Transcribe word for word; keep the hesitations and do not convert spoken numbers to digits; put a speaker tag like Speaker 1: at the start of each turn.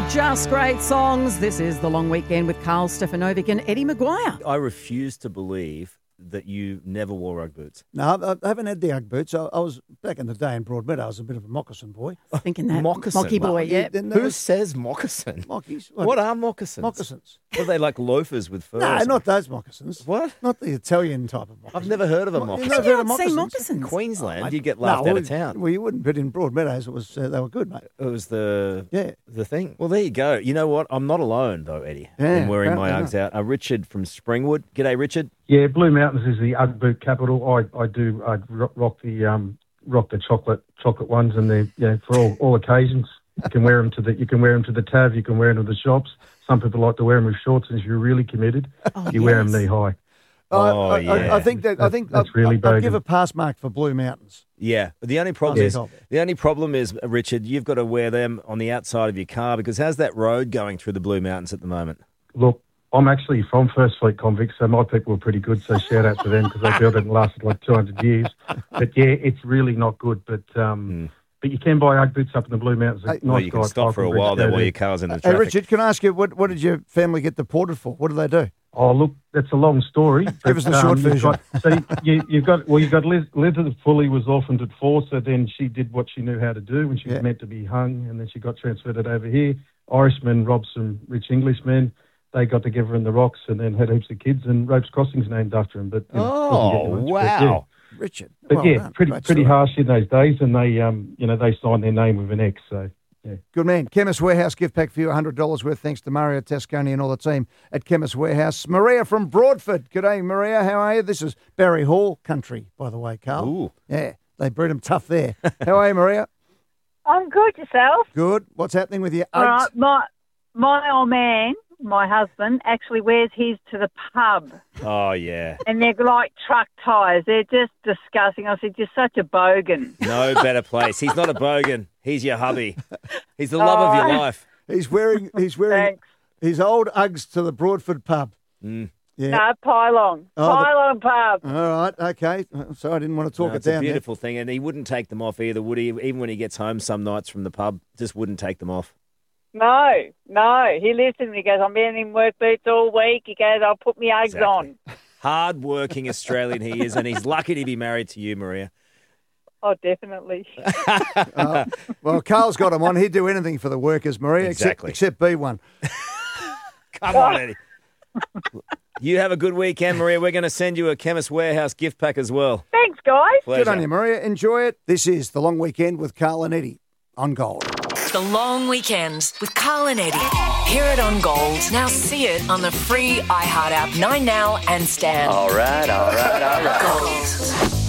Speaker 1: Just great songs. This is The Long Weekend with Carl Stefanovic and Eddie Maguire.
Speaker 2: I refuse to believe that you never wore Ugg boots.
Speaker 3: No, I I haven't had the Ugg boots. I, I was, back in the day in Broadmeadow, I was a bit of a moccasin boy.
Speaker 1: Thinking that.
Speaker 2: Moccasin.
Speaker 1: Mocky boy,
Speaker 3: Well,
Speaker 1: yeah.
Speaker 3: then
Speaker 2: Who
Speaker 3: there was
Speaker 2: says moccasin?
Speaker 3: mockies?
Speaker 2: What are moccasins?
Speaker 3: Moccasins.
Speaker 2: Are they like loafers with furs?
Speaker 3: No, not those moccasins.
Speaker 2: What?
Speaker 3: Not the Italian type of moccasin.
Speaker 2: I've never heard of a
Speaker 3: You've
Speaker 2: moccasin.
Speaker 3: never
Speaker 1: You
Speaker 3: heard of
Speaker 1: don't say
Speaker 3: moccasins?
Speaker 1: moccasins.
Speaker 2: Queensland,
Speaker 3: Mate.
Speaker 2: you get
Speaker 3: No,
Speaker 2: laughed
Speaker 3: well,
Speaker 2: out of town.
Speaker 3: Well, you wouldn't, but in Broadmeadows, it was uh, they were good, mate.
Speaker 2: It was the
Speaker 3: Yeah.
Speaker 2: the thing. Well, there you go. You know what? I'm not alone, though, Eddie,
Speaker 3: Yeah,
Speaker 2: in wearing my
Speaker 3: apparently
Speaker 2: Uggs out. Uh, Richard from Springwood. G'day, Richard.
Speaker 4: Yeah, Blue Mountains is the Ugg boot capital. I, I do I rock the um rock the chocolate chocolate ones, and they yeah for all, all occasions. You can wear them to the you can wear them to the T A V. You can wear them to the shops. Some people like to wear them with shorts, and if you're really committed,
Speaker 1: Oh,
Speaker 4: you wear them
Speaker 1: yes.
Speaker 4: knee high.
Speaker 2: Oh,
Speaker 3: I, I,
Speaker 2: yeah.
Speaker 3: I think that I think
Speaker 4: That's
Speaker 3: I,
Speaker 4: really
Speaker 3: I, I'll give
Speaker 4: bogan.
Speaker 3: a pass mark for Blue Mountains.
Speaker 2: Yeah. The only problem
Speaker 3: Oh,
Speaker 2: is
Speaker 3: yes.
Speaker 2: the only problem is, uh, Richard, you've got to wear them on the outside of your car because how's that road going through the Blue Mountains at the moment?
Speaker 4: Look, I'm actually from First Fleet Convicts, so my people were pretty good. So shout out to them because they built it and lasted like two hundred years. But yeah, it's really not good. But um,
Speaker 2: Hmm.
Speaker 4: but you can buy Ugg boots up in the Blue Mountains.
Speaker 3: Hey,
Speaker 4: Nice
Speaker 2: Well, you can
Speaker 4: guy,
Speaker 2: stop for a
Speaker 4: Falcon
Speaker 2: while
Speaker 4: Bridge,
Speaker 2: there
Speaker 4: go
Speaker 2: while
Speaker 4: there.
Speaker 2: your car's in the
Speaker 3: Hey,
Speaker 2: traffic.
Speaker 3: Richard, can I ask you, what, what did your family get deported for? What did they do?
Speaker 4: Oh, look, that's a long story.
Speaker 3: Give us the short
Speaker 4: you've
Speaker 3: version.
Speaker 4: Got, so you, you've got, well, you've got Liz, Liz Fully was orphaned at four, so then she did what she knew how to do when she
Speaker 3: Yeah.
Speaker 4: was meant to be hung, and then she got transferred it over here. Irishmen robbed some rich Englishmen. They got together in the rocks and then had heaps of kids, and Ropes Crossing's named after him. But you know,
Speaker 2: Oh,
Speaker 4: doesn't get much, but, yeah.
Speaker 2: wow.
Speaker 3: Richard.
Speaker 4: But
Speaker 3: Well
Speaker 4: yeah,
Speaker 3: done.
Speaker 4: pretty
Speaker 3: Great
Speaker 4: pretty
Speaker 3: story.
Speaker 4: harsh in those days, and they um you know they signed their name with an X. So yeah.
Speaker 3: Good man. Chemist Warehouse gift pack for you, one hundred dollars worth, thanks to Mario Tasconi and all the team at Chemist Warehouse. Maria from Broadford. G'day, Maria. How are you? This is Barry Hall country, by the way, Carl.
Speaker 2: Ooh.
Speaker 3: Yeah, they breed them tough there. How are you, Maria?
Speaker 5: I'm good, yourself.
Speaker 3: Good. What's happening with your
Speaker 5: All
Speaker 3: Uggs?
Speaker 5: right, my my old man, my husband, actually wears his to the pub,
Speaker 2: Oh, yeah.
Speaker 5: and they're like truck tyres. They're just disgusting. I said, "You're such a bogan."
Speaker 2: No better place. He's not a bogan. He's your hubby. He's the love of your
Speaker 5: Oh.
Speaker 2: life.
Speaker 3: He's wearing he's wearing
Speaker 5: Thanks.
Speaker 3: his old Uggs to the Broadford pub.
Speaker 2: Mm.
Speaker 3: Yeah.
Speaker 5: No, pylon,
Speaker 3: Oh, the-
Speaker 5: pylon pub.
Speaker 3: All right. Okay. So I didn't want to talk
Speaker 2: No,
Speaker 3: it
Speaker 2: it's a
Speaker 3: down. there.
Speaker 2: beautiful thing, and he wouldn't take them off either, would he? Even when he gets home some nights from the pub, just wouldn't take them off.
Speaker 5: No, no. He listens. He goes, "I'm been in work boots all week." He goes, "I'll put my Uggs
Speaker 2: Exactly.
Speaker 5: on."
Speaker 2: Hard-working Australian he is, and he's lucky to be married to you, Maria.
Speaker 5: Oh, definitely.
Speaker 3: Uh, well, Carl's got him on. He'd do anything for the workers, Maria,
Speaker 2: Exactly.
Speaker 3: except, except be one.
Speaker 2: Come on, Eddie. You have a good weekend, Maria. We're going to send you a Chemist Warehouse gift pack as well.
Speaker 5: Thanks, guys.
Speaker 2: Pleasure.
Speaker 3: Good on you, Maria. Enjoy it. This is The Long Weekend with Carl and Eddie on Gold.
Speaker 6: The Long Weekends with Carl and Eddie. Hear it on Gold. Now see it on the free iHeart app, Nine Now and Stan.
Speaker 7: All right, all right, all right.
Speaker 6: Gold.